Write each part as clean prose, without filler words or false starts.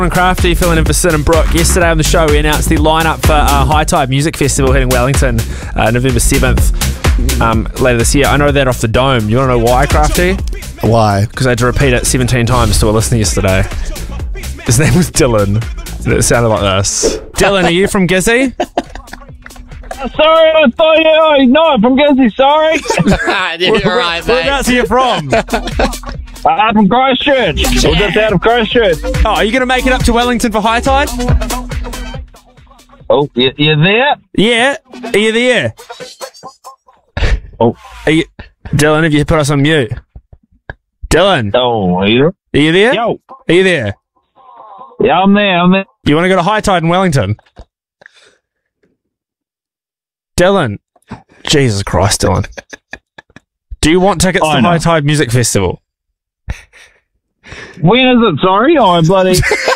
Crafty filling in for Sid and Brooke. Yesterday on the show we announced the lineup for High Tide Music Festival hitting Wellington November 7th later this year. I know that off the dome. You want to know why, Crafty? Why? Because I had to repeat it 17 times to a listener yesterday. His name was Dylan. And it sounded like this. Dylan, are you from Gizzy? Sorry, I thought you no, from Gizzy, sorry. You're right, mate. Whereabouts are you from? From Christchurch. We're just out of Christchurch. Oh, are you going to make it up to Wellington for High Tide? Oh, you there? Yeah. Are you there? Oh. Dylan, have you put us on mute? Dylan. Oh, are you Are you there? Yo. Are you there? Yeah, I'm there. You want to go to High Tide in Wellington? Dylan. Jesus Christ, Dylan. Do you want tickets to High Tide Music Festival? When is it? Sorry, I bloody...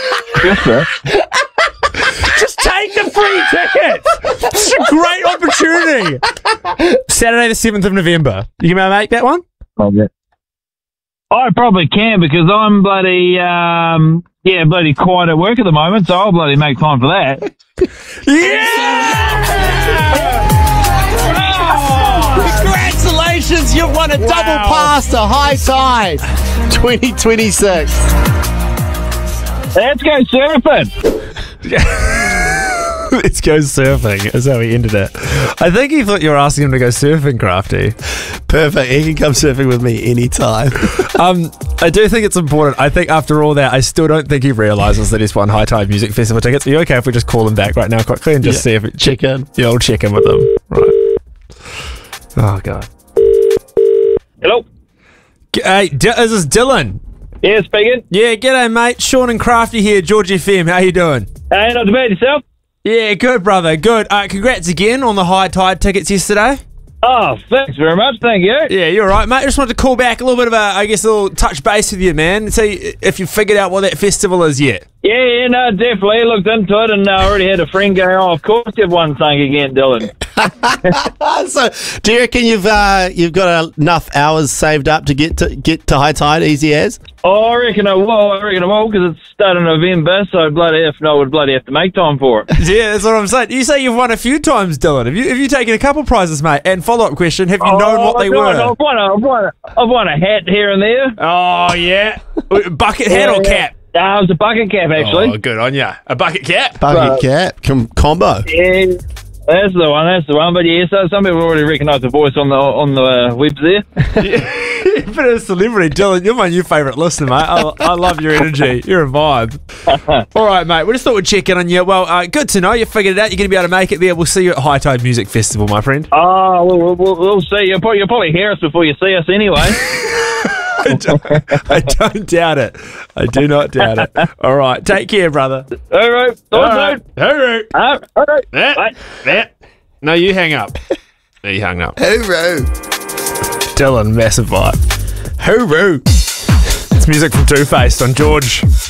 Just take the free tickets! It's a great opportunity! Saturday the 7th of November. You can make that one? Okay. I probably can because I'm bloody, bloody quiet at work at the moment, so I'll bloody make time for that. Congratulations, you've won a double pass to High Tide 2026. Let's go surfing. Let's go surfing. That's how he ended it. I think he thought you were asking him to go surfing, Crafty. Perfect. He can come surfing with me anytime. I do think it's important. I think after all that, I still don't think he realises that he's won High Tide Music Festival tickets. Are you okay if we just call him back right now quickly and just see if it... Check in. Yeah, we'll check in with him. Right. Oh, God. Hello? Hey, this is Dylan. Yeah, speaking. Yeah, g'day, mate. Sean and Crafty here, George FM. How you doing? Hey, not too bad, yourself? Yeah, good, brother. Good. Congrats again on the High Tide tickets yesterday. Oh, thanks very much. Thank you. Yeah, you're right, mate. I just wanted to call back a little bit of a little touch base with you, man. See if you figured out what that festival is yet. Yeah, no, definitely. Looked into it and I already had a friend go, oh, of course you've won something again, Dylan. So, do you reckon you've got enough hours saved up to get to High Tide easy as? Oh, I reckon I will, because it's starting November, so bloody if not, I would bloody have to make time for it. Yeah, that's what I'm saying. You say you've won a few times, Dylan. Have you taken a couple prizes, mate? And follow-up question, have you known what they were? I've won a hat here and there. Oh, yeah. Bucket hat or cap? It was a bucket cap, actually. Oh, good on ya. A bucket cap? Bucket cap combo. Yeah, that's the one. But yeah, so some people already recognise the voice on the webs there. Yeah, but as a celebrity, Dylan, you're my new favourite listener, mate. I love your energy. You're a vibe. All right, mate. We just thought we'd check in on you. Well, good to know you figured it out. You're going to be able to make it there. We'll see you at High Tide Music Festival, my friend. Oh, we'll see. You'll probably hear us before you see us anyway. I don't doubt it. I do not doubt it. All right. Take care, brother. All right. All right. All right. Bye. No, you hang up. No, you hung up. Hooroo. Dylan, massive vibe. Hooroo. It's music from Two Faced on George.